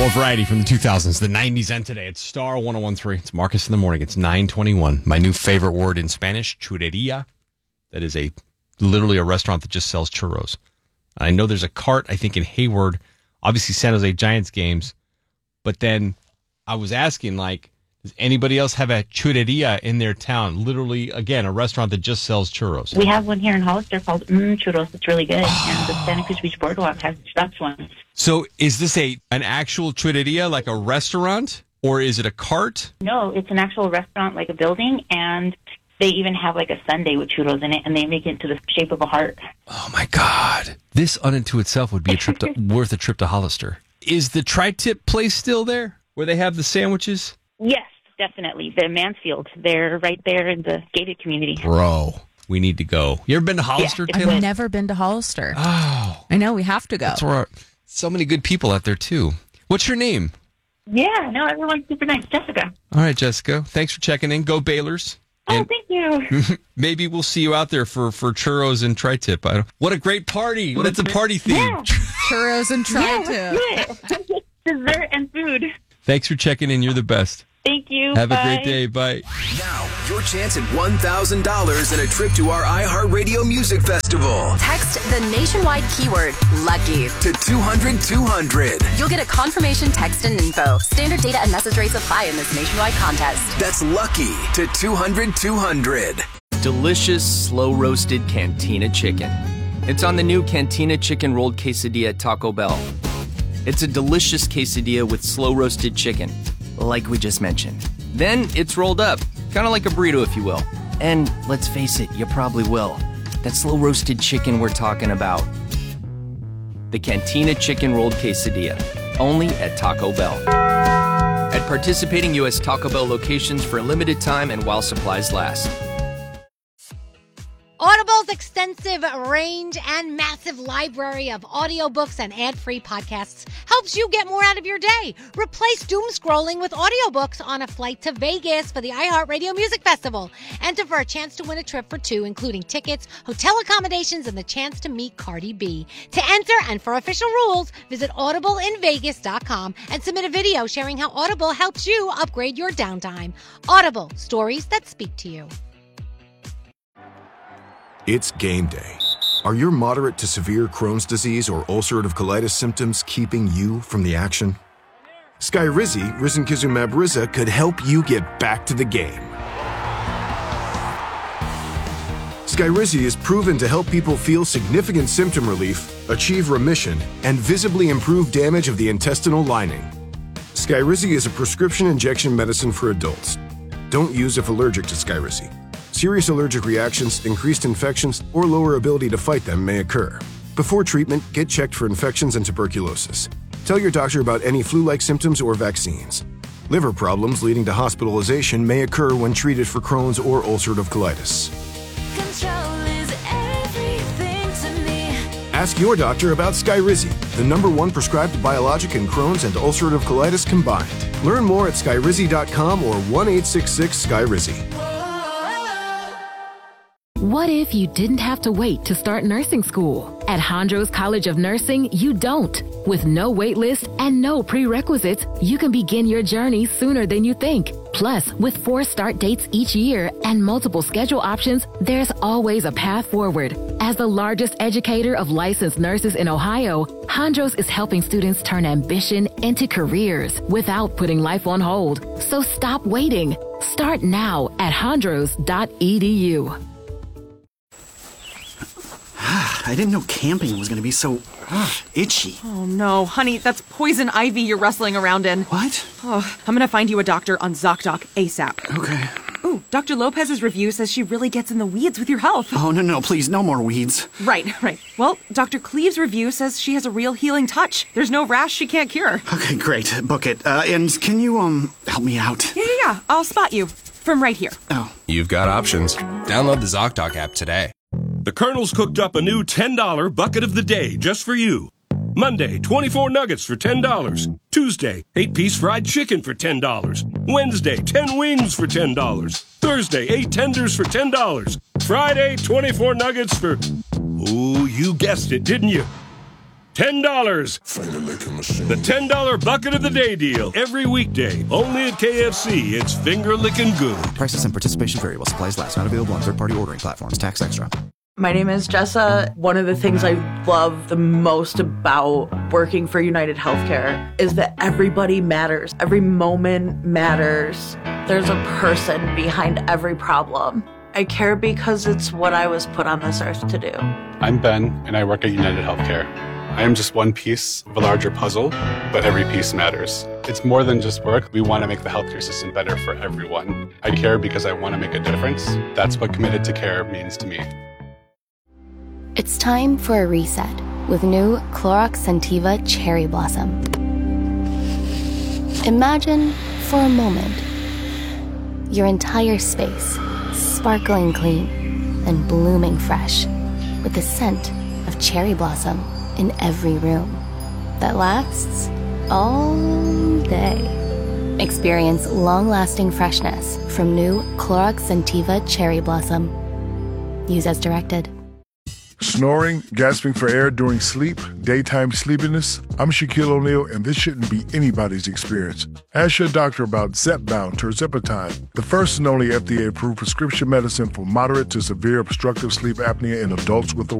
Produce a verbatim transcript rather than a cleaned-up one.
More variety from the two thousands, the nineties, and today. It's Star one oh one three. It's Marcus in the Morning. It's nine twenty-one. My new favorite word in Spanish, churreria. That is a literally a restaurant that just sells churros. I know there's a cart, I think, in Hayward. Obviously, San Jose Giants games. But then I was asking, like, does anybody else have a churreria in their town? Literally, again, a restaurant that just sells churros. We have one here in Hollister called Mmm Churros. It's really good. And the Santa Cruz Beach Boardwalk has that's one. So is this a an actual churreria, like a restaurant, or is it a cart? No, it's an actual restaurant, like a building, and they even have like a sundae with churros in it, and they make it into the shape of a heart. Oh, my God. This unto itself would be a trip to, worth a trip to Hollister. Is the Tri-Tip place still there, where they have the sandwiches? Yes, definitely. The Mansfield. They're right there in the gated community. Bro, we need to go. You ever been to Hollister, Yeah, Tim? I've never been to Hollister. Oh. I know, we have to go. That's where our, so many good people out there, too. What's your name? Yeah, no, everyone's super nice. Jessica. All right, Jessica. Thanks for checking in. Go Baylors. Oh, And thank you. maybe we'll see you out there for, for churros and Tri-Tip. I don't, what a great party. That's a party theme. Yeah. Churros and Yeah, Tri-Tip. let's do it. Dessert and food. Thanks for checking in. You're the best. Thank you. Have Bye. a great day. Bye. Now, your chance at one thousand dollars and a trip to our iHeartRadio Music Festival. Text the nationwide keyword LUCKY To two hundred two hundred. You'll get a confirmation text and info. Standard data and message rates apply in this nationwide contest. That's lucky to two hundred two hundred. Delicious, slow-roasted Cantina chicken. It's on the new Cantina chicken rolled quesadilla at Taco Bell. It's a delicious quesadilla with slow-roasted chicken, like we just mentioned. Then it's rolled up, kind of like a burrito, if you will. And let's face it, you probably will. That slow-roasted chicken we're talking about. The Cantina chicken rolled quesadilla, only at Taco Bell. At participating U S Taco Bell locations for a limited time and while supplies last. Audible's extensive range and massive library of audiobooks and ad-free podcasts helps you get more out of your day. Replace doom scrolling with audiobooks on a flight to Vegas for the iHeartRadio Music Festival. Enter for a chance to win a trip for two, including tickets, hotel accommodations, and the chance to meet Cardi B. To enter and for official rules, visit audible in vegas dot com and submit a video sharing how Audible helps you upgrade your downtime. Audible, stories that speak to you. It's game day. Are your moderate to severe Crohn's disease or ulcerative colitis symptoms keeping you from the action? Skyrizi, risankizumab Riza, could help you get back to the game. Skyrizi is proven to help people feel significant symptom relief, achieve remission, and visibly improve damage of the intestinal lining. Skyrizi is a prescription injection medicine for adults. Don't use if allergic to Skyrizi. Serious allergic reactions, increased infections, or lower ability to fight them may occur. Before treatment, get checked for infections and tuberculosis. Tell your doctor about any flu-like symptoms or vaccines. Liver problems leading to hospitalization may occur when treated for Crohn's or ulcerative colitis. Control is everything to me. Ask your doctor about Skyrizi, the number one prescribed biologic in Crohn's and ulcerative colitis combined. Learn more at skyrizi dot com or one eight six six Skyrizi. What if you didn't have to wait to start nursing school? At Hondros College of Nursing, you don't. With no wait list and no prerequisites, you can begin your journey sooner than you think. Plus, with four start dates each year and multiple schedule options, there's always a path forward. As the largest educator of licensed nurses in Ohio, Hondros is helping students turn ambition into careers without putting life on hold. So stop waiting. Start now at hondros dot e d u. I didn't know camping was going to be so uh, itchy. Oh, no. Honey, that's poison ivy you're wrestling around in. What? Oh, I'm going to find you a doctor on ZocDoc ASAP. Okay. Ooh, Doctor Lopez's review says she really gets in the weeds with your health. Oh, no, no, please, no more weeds. Right, right. Well, Doctor Cleve's review says she has a real healing touch. There's no rash she can't cure. Okay, great. Book it. Uh, and can you, um, help me out? Yeah, yeah, yeah. I'll spot you from right here. Oh. You've got options. Download the ZocDoc app today. The Colonel's cooked up a new ten dollar bucket of the day just for you. Monday, twenty-four nuggets for ten dollars. Tuesday, eight piece fried chicken for ten dollars. Wednesday, ten wings for ten dollars. Thursday, eight tenders for ten dollars. Friday, twenty-four nuggets for... Ooh, you guessed it, didn't you? ten dollars. The ten dollar Bucket of the Day deal. Every weekday. Only at K F C. It's finger licking good. Prices and participation vary while supplies last. Not available on third-party ordering platforms. Tax extra. My name is Jessa. One of the things I love the most about working for United Healthcare is that everybody matters. Every moment matters. There's a person behind every problem. I care because it's what I was put on this earth to do. I'm Ben, and I work at United Healthcare. I am just one piece of a larger puzzle, but every piece matters. It's more than just work. We want to make the healthcare system better for everyone. I care because I want to make a difference. That's what committed to care means to me. It's time for a reset with new Clorox Scentiva Cherry Blossom. Imagine, for a moment, your entire space sparkling clean and blooming fresh with the scent of cherry blossom in every room that lasts all day. Experience long-lasting freshness from new Clorox Scentiva Cherry Blossom. Use as directed. Snoring, gasping for air during sleep, daytime sleepiness. I'm Shaquille O'Neal, and this shouldn't be anybody's experience. Ask your doctor about Zepbound Tirzepatide, the first and only F D A-approved prescription medicine for moderate to severe obstructive sleep apnea in adults with a